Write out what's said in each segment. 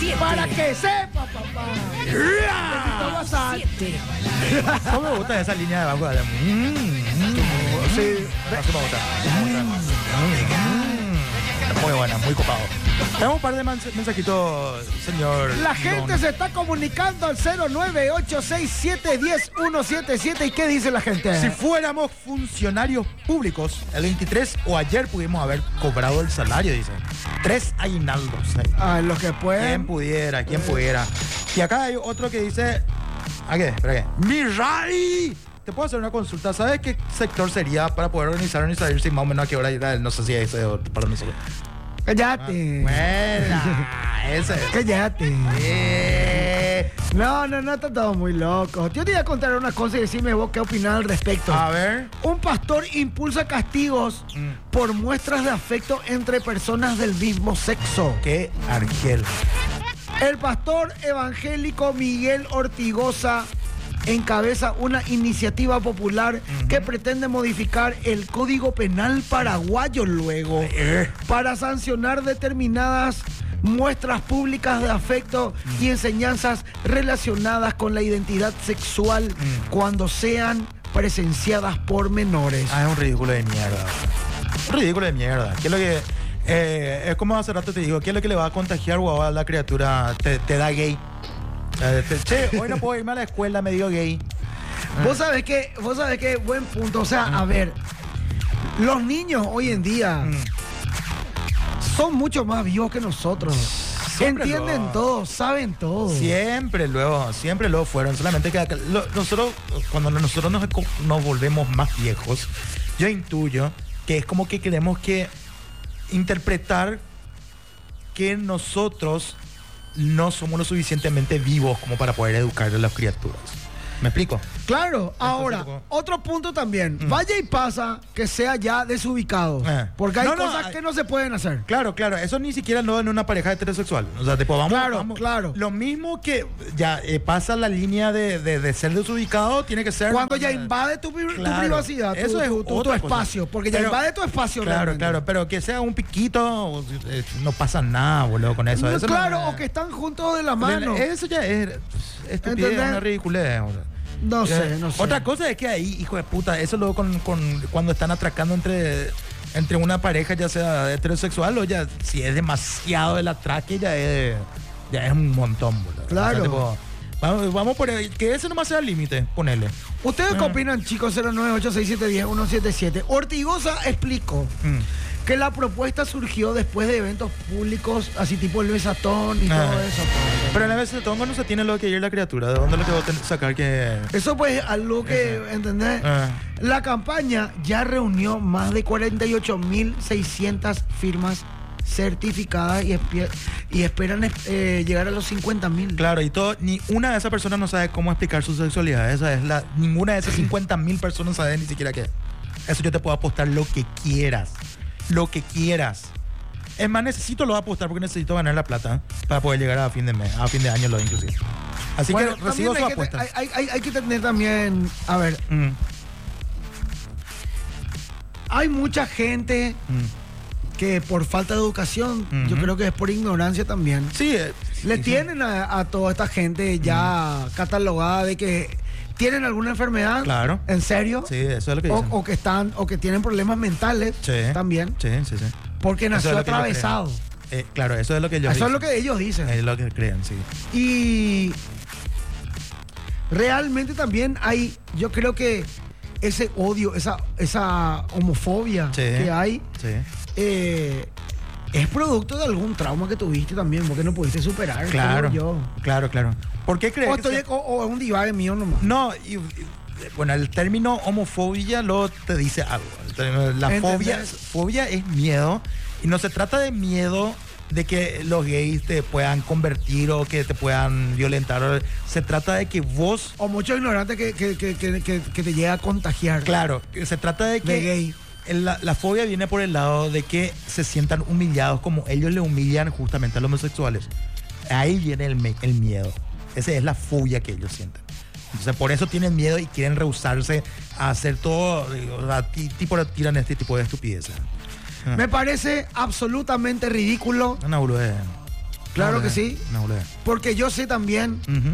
Para que sepa, papá. ¿Cómo me gusta esa línea de abajo? Sí. Así me gusta. Muy buena, muy copado. Tenemos un par de mensajitos, señor. La gente se está comunicando al 09867102177. ¿Y qué dice la gente? Si fuéramos funcionarios públicos, el 23 o ayer pudimos haber cobrado el salario, dice. 3 aguinaldos. Los que pueden. Quién pudiera. Y acá hay otro que dice... ¿A qué? ¿Para qué? ¡Mirai! Te puedo hacer una consulta. ¿Sabes qué sector sería para poder organizar si más o menos a qué hora irá? No sé si es para nosotros. Cállate. Ese es. Cállate. No, está todo muy loco. Yo te voy a contar una cosa y decirme vos qué opinás al respecto. A ver. Un pastor impulsa castigos por muestras de afecto entre personas del mismo sexo. ¡Qué argel! El pastor evangélico Miguel Ortigosa encabeza una iniciativa popular que pretende modificar el Código Penal paraguayo luego para sancionar determinadas muestras públicas de afecto y enseñanzas relacionadas con la identidad sexual cuando sean presenciadas por menores. Es un ridículo de mierda. Ridículo de mierda. ¿Qué es lo que... es como hace rato te digo, ¿qué es lo que le va a contagiar o a la criatura? Te da gay. Che, hoy no puedo irme a la escuela, me dio gay. Vos sabés que, buen punto. O sea, a ver, los niños hoy en día son mucho más vivos que nosotros. Entienden todo, saben todo. Siempre luego fueron. Solamente que nosotros, cuando nosotros nos volvemos más viejos, yo intuyo que es como que queremos que interpretar que nosotros no somos lo suficientemente vivos como para poder educar a las criaturas. ¿Me explico? Claro, ahora, otro punto también. Vaya y pasa que sea ya desubicado. Porque hay cosas que no se pueden hacer. Claro, eso ni siquiera no en una pareja heterosexual. O sea, tipo, vamos. Claro. Lo mismo que ya pasa la línea de ser desubicado, tiene que ser... Cuando ya invade tu privacidad, eso es tu espacio. Porque ya invade tu espacio. Claro, pero que sea un piquito, no pasa nada, boludo, con eso. Eso claro, o que están juntos de la mano. Eso ya es estupidez, una ridiculez, boludo. No sé. Otra cosa es que ahí, hijo de puta, eso luego cuando están atracando entre una pareja, ya sea heterosexual o ya, si es demasiado el atraque, ya es un montón, boludo. Claro. O sea, tipo, vamos por ahí, que ese nomás sea el límite, ponele. ¿Ustedes qué opinan, chicos? 09867102177. Ortigosa explicó que la propuesta surgió después de eventos públicos, así tipo el besatón y todo eso. Pero en el besatón no se tiene lo que ir la criatura. ¿De dónde lo que va a sacar que...? Eso pues algo que, ¿entendés? La campaña ya reunió más de 48.600 firmas certificadas y esperan llegar a los 50.000. Claro, y ni una de esas personas no sabe cómo explicar su sexualidad. Ninguna de esas 50.000 personas sabe ni siquiera qué. Eso yo te puedo apostar lo que quieras. Es más, necesito apostar porque necesito ganar la plata para poder llegar a fin de mes, a fin de año inclusive. Así que recibo su apuesta. Hay que tener también, a ver, hay mucha gente que por falta de educación, yo creo que es por ignorancia también. Sí. Tienen a toda esta gente ya catalogada de que tienen alguna enfermedad. Claro. ¿En serio? Sí, eso es lo que dicen. O que tienen problemas mentales también. Sí. Porque nació atravesado. Claro, eso es lo que ellos dicen. Eso es lo que ellos dicen. Es lo que creen, sí. Y realmente también hay, yo creo que ese odio, esa homofobia que hay, es producto de algún trauma que tuviste también, porque no pudiste superar. Claro. Claro. ¿Por qué crees? O es un divague mío nomás. No, bueno, el término homofobia lo te dice algo. La fobia es miedo, y no se trata de miedo de que los gays te puedan convertir o que te puedan violentar. Se trata de que vos... O mucho ignorante que te llega a contagiar. Claro, se trata de que... De gay. La fobia viene por el lado de que se sientan humillados como ellos le humillan justamente a los homosexuales. Ahí viene el miedo. Esa es la fobia que ellos sienten. Entonces por eso tienen miedo y quieren rehusarse a hacer todo, tiran este tipo de estupideces. Me parece absolutamente ridículo. Una boludez. Claro que sí. No, Porque yo sé también Ujú.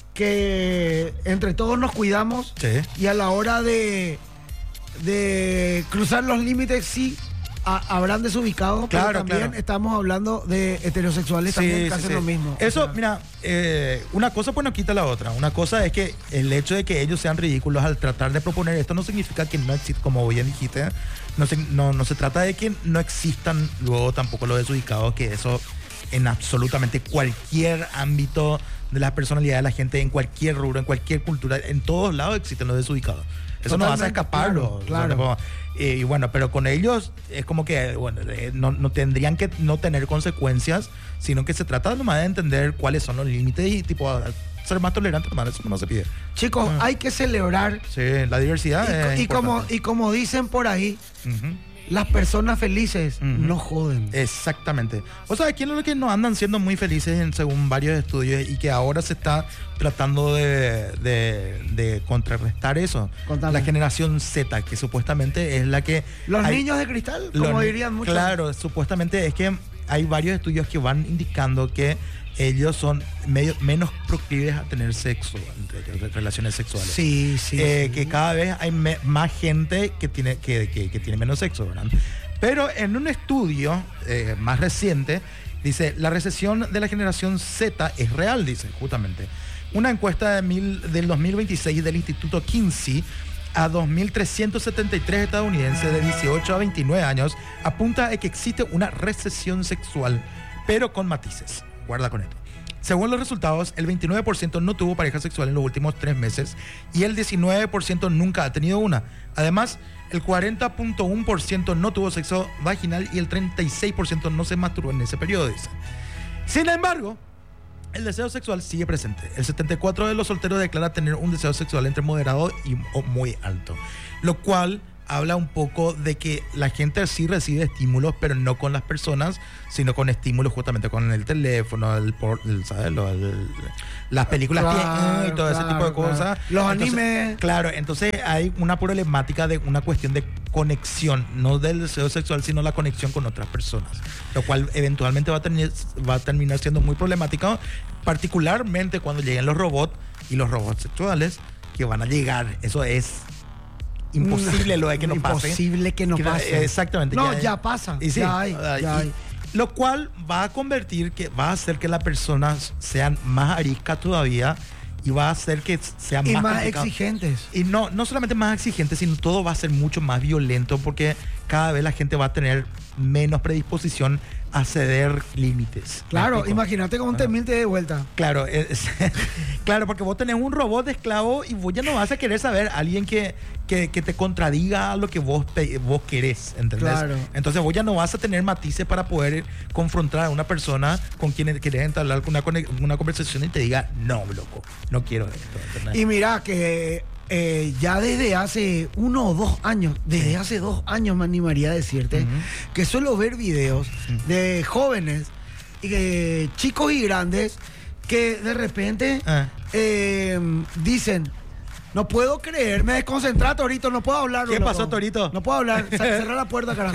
que entre todos nos cuidamos Sí. y a la hora de cruzar los límites sí habrán desubicados, pero Claro, también claro. estamos hablando de heterosexuales también que hacen lo mismo. Eso, O sea, mira, una cosa pues no quita la otra. Una cosa es que el hecho de que ellos sean ridículos al tratar de proponer esto no significa que no exista, como bien dijiste, no se trata de que no existan luego tampoco los desubicados, que eso en absolutamente cualquier ámbito de la personalidad de la gente, en cualquier rubro, en cualquier cultura, en todos lados existen los desubicados. Eso no vas a Totalmente, escaparlo. claro. O sea, y bueno, pero con ellos es como que bueno, no tendrían que no tener consecuencias, sino que se trata nomás de entender cuáles son los límites y tipo ser más tolerante, nomás eso no se pide. chicos, hay que celebrar Sí, la diversidad es importante. como dicen por ahí, Ujú. las personas felices Ujú. no joden. Exactamente. O sea, aquí lo que no andan siendo muy felices según varios estudios y que ahora se está tratando de contrarrestar eso. Contame. La generación Z, que supuestamente es la que... Los hay- niños de cristal, como Los- dirían muchos. Claro, supuestamente es que hay varios estudios que van indicando que ellos son menos proclives a tener sexo, relaciones sexuales. Sí, sí. Que cada vez hay más gente que tiene menos sexo, ¿verdad? Pero en un estudio más reciente, dice, la recesión de la generación Z es real, dice, justamente. Una encuesta del 2026 del Instituto Kinsey a 2.373 estadounidenses de 18 a 29 años apunta a que existe una recesión sexual, pero con matices. Guarda con esto. Según los resultados, el 29% no tuvo pareja sexual en los últimos 3 meses y el 19% nunca ha tenido una. Además, el 40.1% no tuvo sexo vaginal y el 36% no se masturbó en ese periodo, dice. Sin embargo, el deseo sexual sigue presente. El 74% de los solteros declara tener un deseo sexual entre moderado o muy alto, lo cual habla un poco de que la gente sí recibe estímulos, pero no con las personas, sino con estímulos justamente con el teléfono, ¿sabes? Las películas Claro, y todo ese tipo de claro, cosas. claro. Los Entonces, animes. Claro, entonces hay una problemática de una cuestión de conexión, no del deseo sexual, sino la conexión con otras personas, lo cual eventualmente va a terminar siendo muy problemático, particularmente cuando lleguen los robots y los robots sexuales que van a llegar. Eso es imposible lo de que no pase. Imposible que no pase. Exactamente. No, ya pasa. Y sí, ya hay, ya hay. lo cual va a hacer que las personas sean más ariscas todavía y va a hacer que sean Y más más complicadas. exigentes. Y no solamente más exigentes, sino todo va a ser mucho más violento porque cada vez la gente va a tener menos predisposición a ceder límites. ¿Me Claro, explico? imagínate con un temil te de vuelta. Claro, claro, porque vos tenés un robot de esclavo y vos ya no vas a querer saber a alguien que te contradiga a lo que vos querés, ¿entendés? Claro. Entonces vos ya no vas a tener matices para poder confrontar a una persona con quien querés entablar una conversación y te diga, no, loco, no quiero esto, ¿entendés? Y mira que ya desde hace 1 o 2 años, desde hace 2 años me animaría a decirte, que suelo ver videos de jóvenes, chicos y grandes, que de repente dicen, no puedo creer, me desconcentré, Torito, no puedo hablar. ¿Qué loco. pasó, Torito? No puedo hablar, cerrar la puerta, carajo.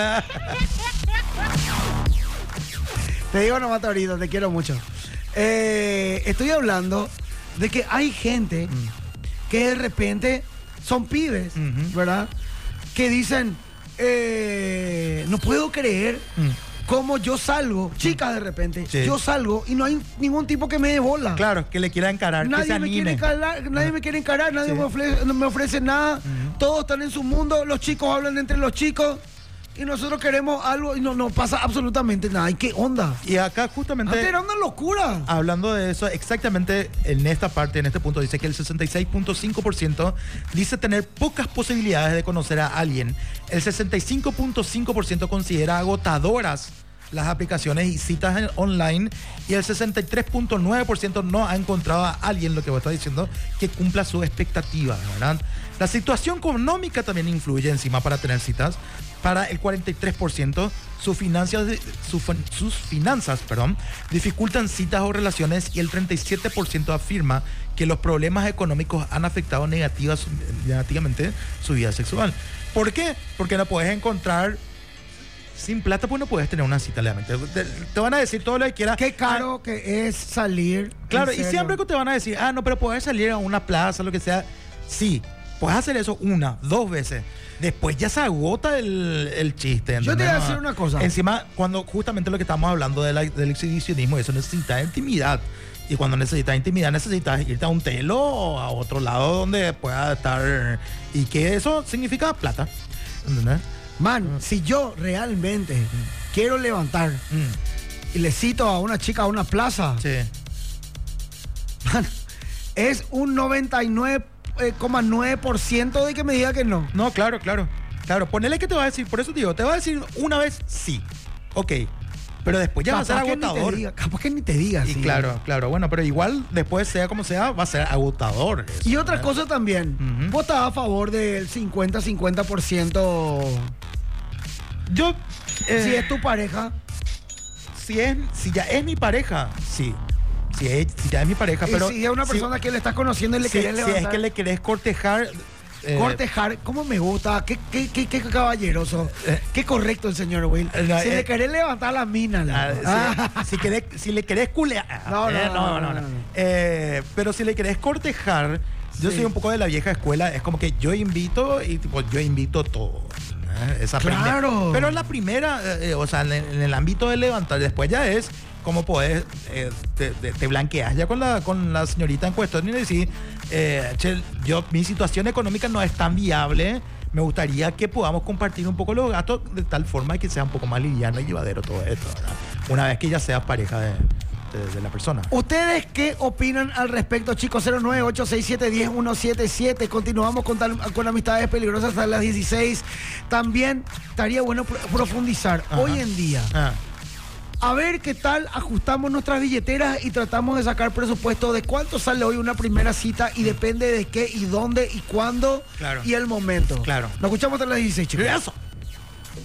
Te digo nomás, Torito, te quiero mucho. Estoy hablando de que hay gente que de repente son pibes, ¿verdad? Que dicen, no puedo creer cómo yo salgo, chicas de repente, Sí. yo salgo y no hay ningún tipo que me dé bola. Claro, que le quiera encarar, que se Nadie me quiere anime. encarar, nadie me quiere encarar, nadie Sí. no me ofrece nada. Todos están en su mundo, los chicos hablan entre los chicos y nosotros queremos algo y no pasa absolutamente nada. ¿Y qué onda? Y acá justamente... Antes era una locura. Hablando de eso, exactamente en esta parte, en este punto, dice que el 66.5% dice tener pocas posibilidades de conocer a alguien. El 65.5% considera agotadoras las aplicaciones y citas online y el 63.9% no ha encontrado a alguien, lo que vos estás diciendo, que cumpla sus expectativas, ¿verdad? La situación económica también influye encima para tener citas. Para el 43%, sus finanzas dificultan citas o relaciones y el 37% afirma que los problemas económicos han afectado negativamente su vida sexual. ¿Por qué? Porque no puedes encontrar Sin plata, pues no puedes tener una cita, legalmente. Te van a decir todo lo que quieras. Qué caro que es salir. Claro, en y serio. siempre que te van a decir, no, pero puedes salir a una plaza, lo que sea. Sí, puedes hacer eso 1, 2 veces. Después ya se agota el chiste. Yo te voy a ¿entendés? decir una cosa. Encima, cuando justamente lo que estamos hablando del exhibicionismo, eso necesita intimidad. Y cuando necesitas intimidad, necesitas irte a un telo o a otro lado donde pueda estar. Y que eso significa plata. ¿Entendés? Man, si yo realmente quiero levantar y le cito a una chica a una plaza, Sí. man, es un 99,9% de que me diga que no. No, claro. Claro, ponele que te va a decir, por eso te digo, te va a decir una vez sí. Ok. Pero después ya va a ser agotador. Capaz que ni te diga, Y sí. claro, bueno, pero igual después, sea como sea, va a ser agotador. Eso, Y otra ¿verdad? cosa también, Ujú. vos estás a favor del 50-50% Yo, si es tu pareja. si ya es mi pareja, sí. Si ya es mi pareja, pero. Y si es una persona que le estás conociendo y le querés si levantar. es que le querés cortejar. Cortejar, ¿cómo me gusta? Qué caballeroso. Qué correcto el señor Will. No, si le querés levantar la mina. Si le querés culear. No. Pero si le querés cortejar, yo Sí. soy un poco de la vieja escuela. Es como que yo invito y tipo, yo invito todo. Esa Claro. Pero en la primera, o sea, en el ámbito de levantar, después ya es como podés, te blanqueas ya con la señorita en cuestión y le decís, che, mi situación económica no es tan viable, me gustaría que podamos compartir un poco los gastos de tal forma que sea un poco más liviano y llevadero todo esto, ¿verdad? Una vez que ya seas pareja de la persona. ¿Ustedes qué opinan al respecto, chicos? 0986710177. Continuamos con Amistades Peligrosas hasta las 16. También estaría bueno profundizar. Ajá. Hoy en día, a ver qué tal ajustamos nuestras billeteras y tratamos de sacar presupuesto de cuánto sale hoy una primera cita y depende de qué y dónde y cuándo Claro. y el momento. Claro. Nos escuchamos hasta las 16, chicos. Eso.